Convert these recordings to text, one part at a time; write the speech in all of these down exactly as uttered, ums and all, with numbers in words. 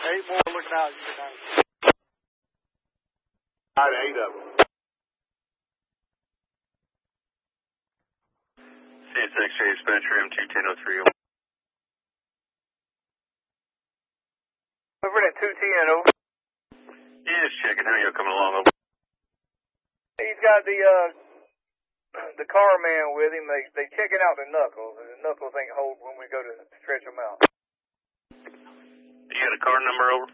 Eight more looking out. You can All right, eight of them. C S X J dispatcher M two ten oh three. Over at two ten, over. Yeah, just checking. How y'all coming along? Over. He's got the, uh, the car man with him. They, they checking out the knuckles. The knuckles ain't hold when we go to stretch them out. You got a car number over?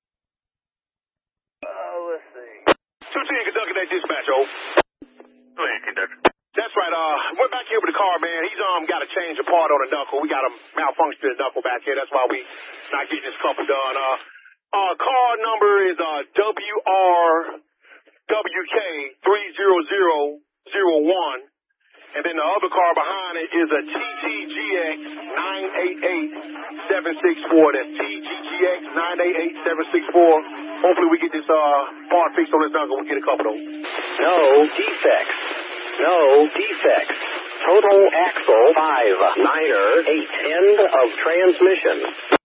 Oh, let's see. two ten, conducting that dispatch, over. Go ahead, conductor. That's right, uh, went back here with the car, man. He's, um, got to change a part on the knuckle. We got a malfunctioning knuckle back here. That's why we not getting this couple done. Uh, uh, car number is, uh, W R W K three zero zero zero one. And then the other car behind it is a T G G X nine eight eight seven six four. That's T G G X nine eight eight seven six four. Hopefully we get this, uh, part fixed on this knuckle. We get a couple of those. No defects. No defects. Total axle five. Niner eight. End of transmission.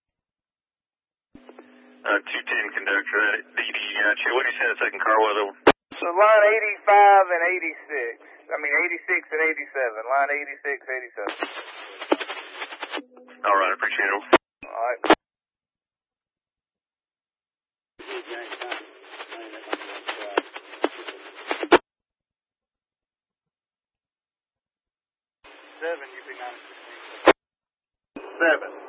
Uh, two ten, conductor. D D, gotcha. What do you say the second car was over? So line eighty-five and eighty-six. I mean eighty-six and eighty-seven. Line eighty-six, eighty-seven. All right, appreciate it. All right. seven, you be nine. Seven.